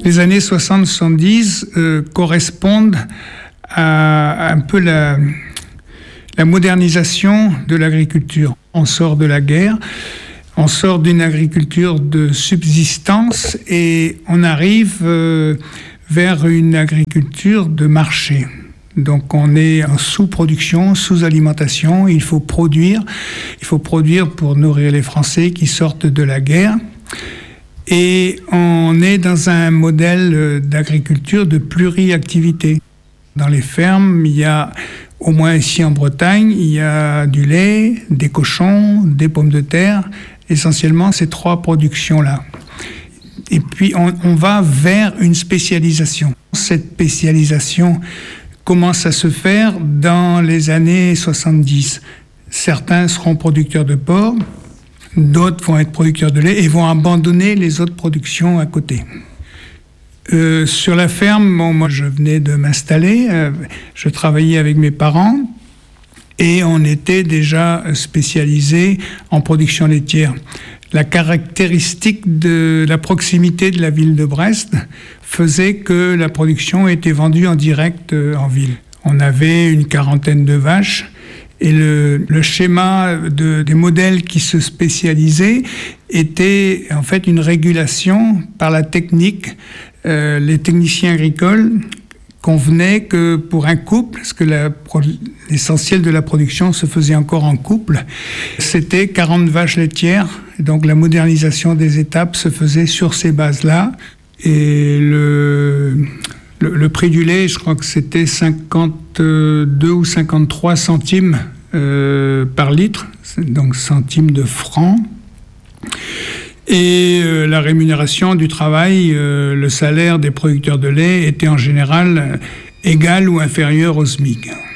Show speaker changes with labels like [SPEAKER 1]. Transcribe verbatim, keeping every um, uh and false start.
[SPEAKER 1] Les années soixante soixante-dix euh, correspondent à, à un peu la, la modernisation de l'agriculture. On sort de la guerre, on sort d'une agriculture de subsistance et on arrive euh, vers une agriculture de marché. Donc on est en sous-production, sous-alimentation, il faut produire, il faut produire pour nourrir les Français qui sortent de la guerre. Et on est dans un modèle d'agriculture de pluriactivité. Dans les fermes, il y a, au moins ici en Bretagne, il y a du lait, des cochons, des pommes de terre, essentiellement ces trois productions-là. Et puis on, on va vers une spécialisation. Cette spécialisation commence à se faire dans les années soixante-dix. Certains seront producteurs de porc, d'autres vont être producteurs de lait et vont abandonner les autres productions à côté. Euh, sur la ferme, bon, moi je venais de m'installer, euh, je travaillais avec mes parents et on était déjà spécialisés en production laitière. La caractéristique de la proximité de la ville de Brest faisait que la production était vendue en direct euh, en ville. On avait une quarantaine de vaches. Et le, le schéma de, des modèles qui se spécialisaient était en fait une régulation par la technique. Euh, les techniciens agricoles convenaient que pour un couple, parce que la, l'essentiel de la production se faisait encore en couple, c'était quarante vaches laitières. Donc la modernisation des étapes se faisait sur ces bases-là. Et le... Le, le prix du lait, je crois que c'était cinquante-deux ou cinquante-trois centimes euh, par litre, donc centimes de francs. Et euh, la rémunération du travail, euh, le salaire des producteurs de lait était en général égal ou inférieur au SMIC.